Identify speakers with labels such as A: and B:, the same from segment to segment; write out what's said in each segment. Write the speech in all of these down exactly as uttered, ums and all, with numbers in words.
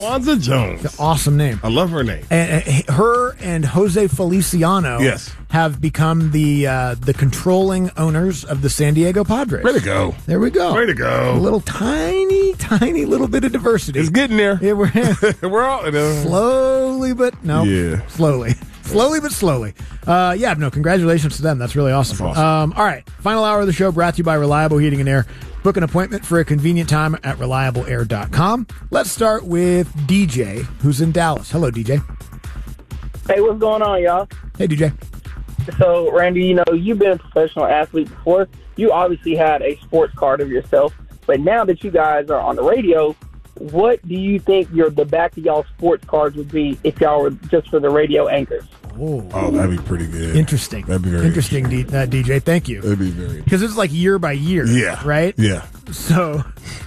A: Kwanzaa Jones.
B: It's an awesome name.
A: I love her name.
B: And, and her and Jose Feliciano
A: yes.
B: have become the uh, the controlling owners of the San Diego Padres.
A: Way to go.
B: There we go.
A: Way to go.
B: A little tiny, tiny little bit of diversity.
A: It's getting there.
B: Yeah, we're
A: we're all you know.
B: slowly, but no,
A: yeah,
B: slowly. Slowly but slowly. Uh, yeah, no, congratulations to them. That's really awesome.
A: That's awesome.
B: Um, all right, final hour of the show brought to you by Reliable Heating and Air. Book an appointment for a convenient time at reliable air dot com. Let's start with D J, who's in Dallas. Hello, D J.
C: Hey, what's going on, y'all?
B: Hey, D J.
C: So, Randy, you know, you've been a professional athlete before. You obviously had a sports card of yourself. But now that you guys are on the radio, what do you think your the back of y'all sports cards would be if y'all were just for the radio anchors?
B: Oh,
A: oh that'd be pretty good.
B: Interesting.
A: That'd be very
B: interesting,
A: interesting.
B: D, uh, D J. Thank you.
A: That'd be very
B: because it's like year by year.
A: Yeah.
B: Right.
A: Yeah.
B: So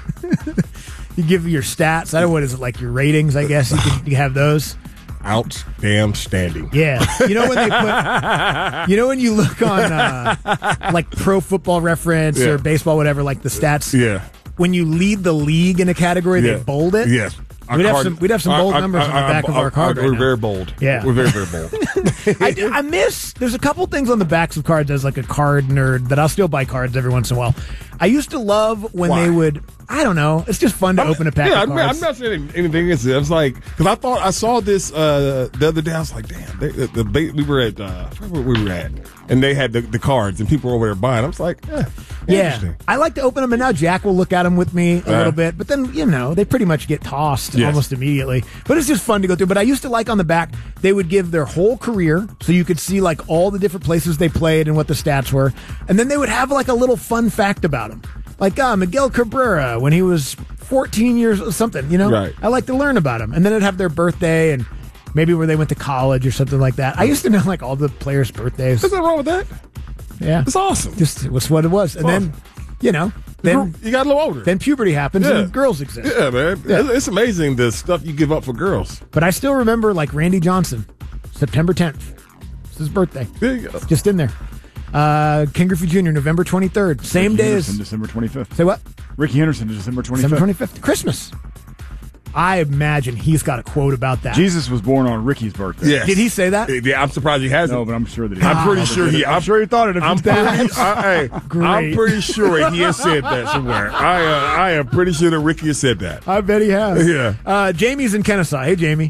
B: you give your stats. I don't know what is it like your ratings. I guess you can you have those.
A: Out damn standing.
B: Yeah. You know when they put. You know when you look on uh, like Pro Football Reference
A: yeah.
B: or baseball, whatever, like the stats.
A: Yeah.
B: When you lead the league in a category,
A: yeah.
B: they bold it.
A: Yes.
B: We'd have, some, we'd have some bold
A: our,
B: numbers
A: our,
B: on the back
A: our,
B: of our card.
A: We're
B: right now.
A: very bold.
B: Yeah.
A: We're very, very bold.
B: I, do, I miss, there's a couple things on the backs of cards as like a card nerd that I'll still buy cards every once in a while. I used to love when
A: Why?
B: they would, I don't know, it's just fun to
A: I'm,
B: open a pack
A: yeah,
B: of
A: I'm,
B: cards.
A: I'm not saying anything against it. I was like, because I thought I saw this uh, the other day. I was like, damn, they, the, the, we were at, uh, I forget where we were at, and they had the, the cards, and people were over there buying. I was like, eh,
B: yeah, I like to open them, and now Jack will look at them with me a
A: uh,
B: little bit, but then, you know, they pretty much get tossed
A: yes.
B: almost immediately. But it's just fun to go through. But I used to like on the back, they would give their whole career, so you could see like all the different places they played and what the stats were, and then they would have like a little fun fact about them. Like uh, Miguel Cabrera when he was fourteen years or something, you know?
A: Right.
B: I like to learn about him. And then it'd have their birthday and maybe where they went to college or something like that. I used to know like all the players' birthdays.
A: There's nothing wrong with that.
B: Yeah.
A: It's awesome.
B: Just it was what it was. And then, you know, then
A: you got a little older.
B: Then puberty happens
A: yeah.
B: and girls exist.
A: Yeah, man.
B: Yeah.
A: It's amazing the stuff you give up for girls.
B: But I still remember like Randy Johnson, September tenth. It's his birthday.
A: There you go.
B: Just in there. Uh, Ken Griffey Junior, November twenty-third. Same
D: Ricky
B: day
D: Henderson,
B: as...
D: December twenty-fifth.
B: Say what?
D: Ricky Henderson, December twenty-fifth.
B: December twenty-fifth. Christmas. I imagine he's got a quote about that.
D: Jesus was born on Ricky's birthday.
A: Yes.
B: Did he say that?
A: Yeah, I'm surprised he hasn't.
D: No, but I'm sure that he
A: I'm pretty sure he.
D: I'm, I'm sure he thought it.
A: I'm pretty, I, I,
B: Great.
A: I'm pretty sure he has said that somewhere. I uh, I am pretty sure that Ricky has said that.
B: I bet he has.
A: Yeah.
B: Uh, Jamie's in Kennesaw. Hey, Jamie.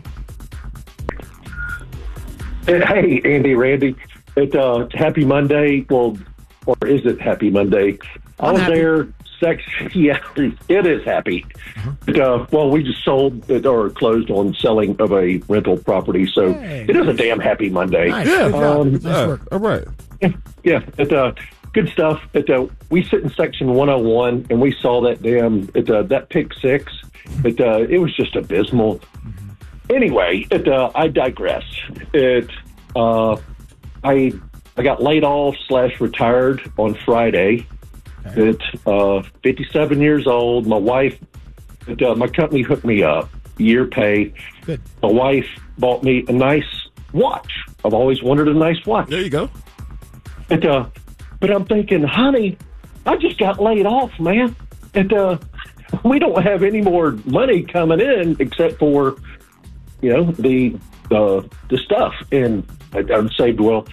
E: Hey, Andy, Randy. It, uh, happy Monday. Well, or is it happy Monday? I
B: I'm
E: was
B: happy.
E: there. Sex, yeah, it is happy.
B: Uh-huh.
E: But, uh, well, we just sold it or closed on selling of a rental property, so
B: Hey.
E: it is a damn happy Monday.
B: Nice.
A: Yeah.
B: Good job.
E: Um,
B: nice
A: Uh,
B: work.
A: all right.
E: Yeah, it, uh, good stuff. It, uh, we sit in section one oh one, and we saw that damn it, uh, that pick six. It uh, it was just abysmal. Anyway, it, uh, I digress. It uh, I I got laid off slash retired on Friday. At uh, fifty-seven years old, my wife, it, uh, my company hooked me up, year pay.
B: Good.
E: My wife bought me a nice watch. I've always wanted a nice watch.
A: There you go.
E: And, uh, but I'm thinking, honey, I just got laid off, man. And uh, we don't have any more money coming in except for, you know, the uh, the stuff. And I, I've saved well.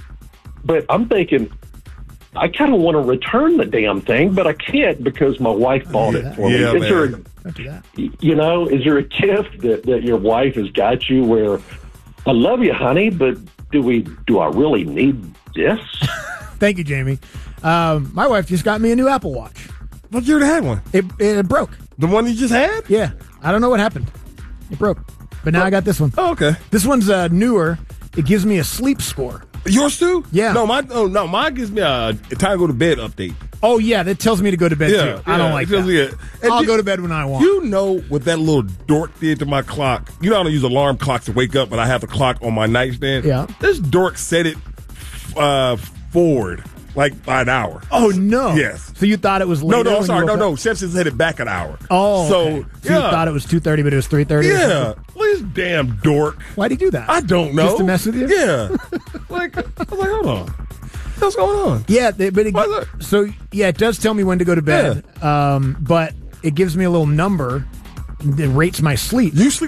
E: But I'm thinking, I kind of want to return the damn thing, but I can't because my wife bought it for
A: Yeah,
E: me. Is there a,
B: Don't do that.
E: you know, is there a gift that, that your wife has got you where I love you, honey, but do we do I really need this?
B: Thank you, Jamie. Um, my wife just got me a new Apple Watch.
A: But you already had one.
B: It, it broke.
A: The one you just had?
B: Yeah. I don't know what happened. It broke. But now I got this one.
A: Oh, okay.
B: This one's uh, newer. It gives me a sleep score.
A: Yours too?
B: Yeah.
A: No, my oh no, mine gives me a time to go to bed update.
B: Oh, yeah. That tells me to go to bed,
A: Yeah,
B: too. I don't
A: yeah,
B: like
A: it tells
B: that.
A: me it. And
B: I'll
A: you-
B: go to bed when I want.
A: You know what that little dork did to my clock? You know I don't use alarm clocks to wake up, but I have a clock on my nightstand.
B: Yeah.
A: This dork set it uh, forward like by an hour.
B: Oh, no.
A: Yes.
B: So you thought it was later
A: No, no,
B: when
A: I'm
B: you
A: sorry. No,
B: woke
A: no.
B: up?
A: Simpsons had it back an hour.
B: Oh,
A: so,
B: okay. So
A: yeah.
B: you thought it was two thirty, but it was three thirty?
A: Yeah. Please, damn dork.
B: Why'd he do that?
A: I don't know.
B: Just to mess with you?
A: Yeah. like, I was like, hold on. What's going on?
B: Yeah, they, but it,
A: Why is
B: so yeah, it does tell me when to go to bed. Um, but it gives me a little number it rates my sleep.
A: You sleep